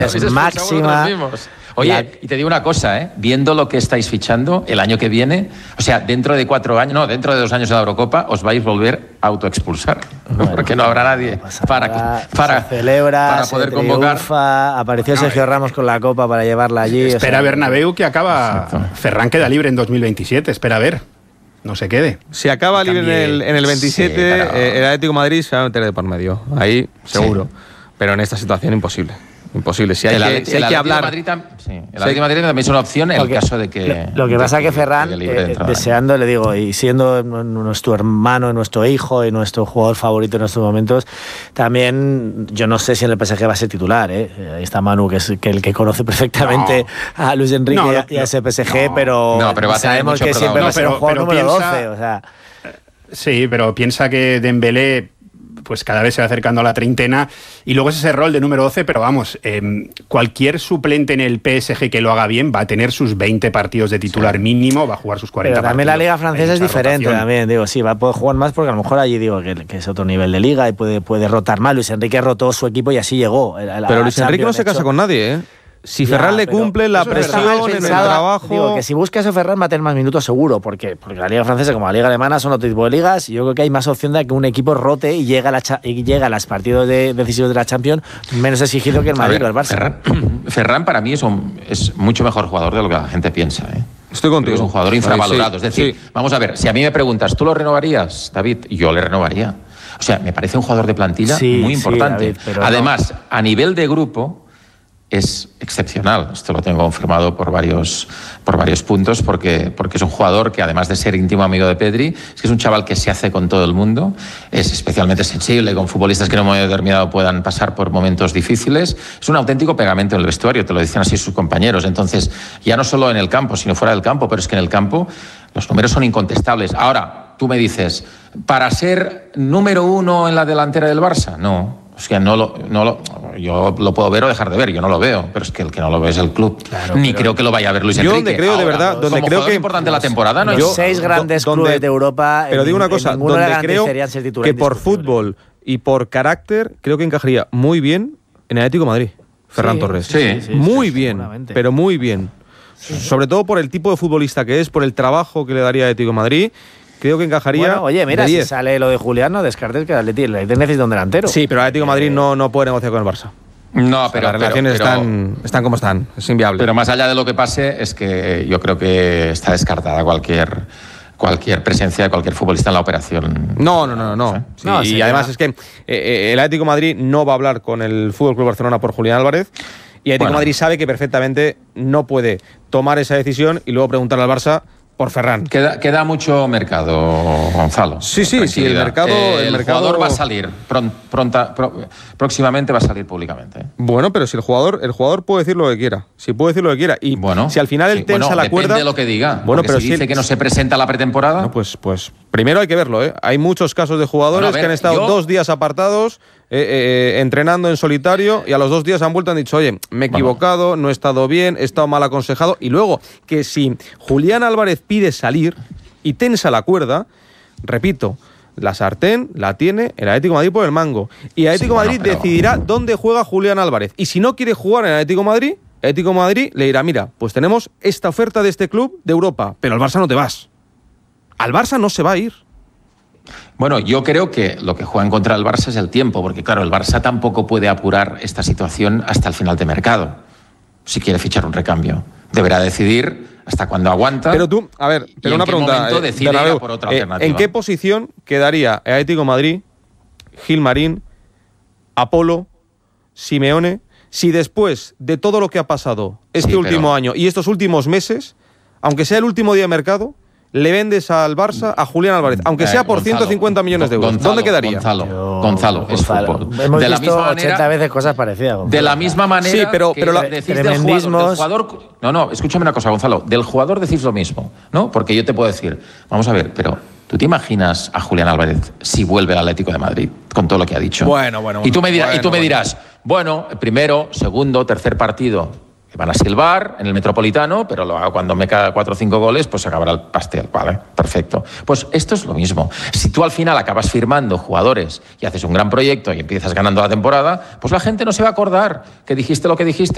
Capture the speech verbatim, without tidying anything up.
máxima. Oye, la... y te digo una cosa, ¿eh? Viendo lo que estáis fichando el año que viene, o sea, dentro de cuatro años, no, dentro de dos años de la Eurocopa, os vais a volver a autoexpulsar, bueno, porque no habrá nadie no para, nada, para, celebra, para poder se convocar. Triunfa, apareció Sergio Ramos con la Copa para llevarla allí. Espera o sea, Bernabéu que acaba. Exacto. Ferran queda libre en dos mil veintisiete, espera a ver. No se quede. Si acaba libre en el, en el veintisiete, sí, pero... eh, el Atlético de Madrid se va a meter de por medio. Ahí, seguro. Sí. Pero en esta situación, imposible. Imposible. Si hay el, que, si hay el que hablar. Madrid tam, sí, el Atlético de Madrid también es una opción en Porque, el caso de que. Lo, lo que pasa es que Ferran, que eh, deseando, le digo, y siendo nuestro hermano, nuestro hijo y nuestro jugador favorito en estos momentos, también yo no sé si en el P S G va a ser titular. ¿eh? Ahí está Manu, que es que el que conoce perfectamente no. a Luis Enrique no, y a, y a ese P S G, no, pero, no, pero va a sabemos que siempre no, va a ser pero, un jugador número piensa, doce. O sea. Sí, pero piensa que Dembélé pues cada vez se va acercando a la treintena y luego es ese rol de número doce, pero vamos, eh, cualquier suplente en el P S G que lo haga bien va a tener sus veinte partidos de titular sí. mínimo, va a jugar sus cuarenta pero también partidos. La liga francesa es diferente rotación. También, digo, sí, va a poder jugar más porque a lo mejor allí digo que, que es otro nivel de liga y puede, puede rotar más. Luis Enrique rotó su equipo y así llegó. La, pero Luis Enrique no se casa hecho. con nadie, ¿eh? Si Ya, Ferran le cumple la presión en el trabajo... Digo, que si busca eso Ferran va a tener más minutos seguro, porque, porque la liga francesa como la liga alemana son otro tipo de ligas y yo creo que hay más opción de que un equipo rote y llegue a, la cha- y llegue a los partidos de, decisivos de la Champions menos exigido que el Madrid o el Barça. Ferran, Ferran para mí es, un, es mucho mejor jugador de lo que la gente piensa. ¿eh? Estoy contigo. Es un jugador infravalorado. Sí, es decir, sí. vamos a ver, si a mí me preguntas, ¿tú lo renovarías, David? Yo le renovaría. O sea, me parece un jugador de plantilla sí, muy importante. Sí, David, Además, no. a nivel de grupo... es excepcional, esto lo tengo confirmado por varios, por varios puntos, porque, porque es un jugador que además de ser íntimo amigo de Pedri, es que es un chaval que se hace con todo el mundo, es especialmente sensible con futbolistas que en un momento determinado puedan pasar por momentos difíciles, es un auténtico pegamento en el vestuario, te lo dicen así sus compañeros, entonces ya no solo en el campo, sino fuera del campo, pero es que en el campo los números son incontestables. Ahora, tú me dices, ¿para ser número uno en la delantera del Barça? No. O sea, no lo, no lo, yo lo puedo ver o dejar de ver, yo no lo veo, pero es que el que no lo ve es el club. Claro, ni creo que lo vaya a ver Luis yo Enrique. Donde creo Ahora, de verdad, donde como creo que importante la temporada, no los yo, seis grandes donde, clubes de Europa. Pero en, digo una cosa, donde creo que por fútbol y por carácter creo que encajaría muy bien en el Atlético de Madrid, Ferran sí, Torres. Sí, sí, sí, muy sí, bien, pero muy bien. Sí. Sobre todo por el tipo de futbolista que es, por el trabajo que le daría al Atlético de Madrid. Creo que encajaría. Bueno, oye, mira, si sale lo de Julián, no descartes que el Atlético necesita un delantero. Sí, pero el Atlético de Madrid eh, no, no puede negociar con el Barça. No, o sea, pero las relaciones pero, pero, están, están como están, es inviable. Pero más allá de lo que pase, es que yo creo que está descartada cualquier cualquier presencia de cualquier futbolista en la operación. No, no, no, no. Sí, no y además es que eh, eh, el Atlético de Madrid no va a hablar con el F C Barcelona por Julián Álvarez. Y el Atlético de bueno. Madrid sabe que perfectamente no puede tomar esa decisión y luego preguntarle al Barça por Ferran. Queda, queda mucho mercado, Gonzalo. Sí, sí, sí, el mercado... Eh, el, el mercado... jugador va a salir, pronta, pronta, pro, próximamente va a salir públicamente. Bueno, pero si el jugador el jugador puede decir lo que quiera, si puede decir lo que quiera, y bueno, si al final él sí, tensa bueno, la cuerda... depende de lo que diga, bueno, pero si, si dice él... que no se presenta a la pretemporada... No, pues, pues primero hay que verlo, ¿eh? Hay muchos casos de jugadores bueno, ver, que han estado yo... dos días apartados... Eh, eh, entrenando en solitario y a los dos días han vuelto y han dicho, oye, me he equivocado, bueno. no he estado bien, he estado mal aconsejado. Y luego, que si Julián Álvarez pide salir y tensa la cuerda, repito, la sartén la tiene el Atlético de Madrid por el mango. Y el Atlético de sí, Madrid bueno, pero... decidirá dónde juega Julián Álvarez. Y si no quiere jugar en el Atlético de Madrid, el Atlético de Madrid le dirá, mira, pues tenemos esta oferta de este club de Europa, pero al Barça no te vas. Al Barça no se va a ir. Bueno, yo creo que lo que juega en contra del Barça es el tiempo, porque claro, el Barça tampoco puede apurar esta situación hasta el final de mercado, si quiere fichar un recambio. Deberá decidir hasta cuándo aguanta. Pero tú, a ver, pero una pregunta, eh, decide Bernabéu, por otra eh, alternativa. ¿en qué posición quedaría el Atlético de Madrid, Gilmarín, Apolo, Simeone, si después de todo lo que ha pasado este sí, último pero... año y estos últimos meses, aunque sea el último día de mercado, le vendes al Barça a Julián Álvarez, aunque sea por eh, Gonzalo, ciento cincuenta millones de euros? Gonzalo, ¿Dónde quedaría? Gonzalo, Yo, Gonzalo, es Gonzalo. fútbol. Hemos de la visto misma manera, ochenta veces cosas parecidas, Gonzalo. De la misma manera sí, pero, que pero la, decís del jugador, del jugador... No, no, escúchame una cosa, Gonzalo. Del jugador decís lo mismo, ¿no? Porque yo te puedo decir, vamos a ver, pero... ¿Tú te imaginas a Julián Álvarez si vuelve al Atlético de Madrid con todo lo que ha dicho? Bueno, bueno, bueno. Y tú me dirás, bueno, y tú me bueno. dirás bueno, primero, segundo, tercer partido... Van a silbar en el Metropolitano, pero lo, cuando me cae cuatro o cinco goles, pues se acabará el pastel. Vale, perfecto. Pues esto es lo mismo. Si tú al final acabas firmando jugadores y haces un gran proyecto y empiezas ganando la temporada, pues la gente no se va a acordar que dijiste lo que dijiste.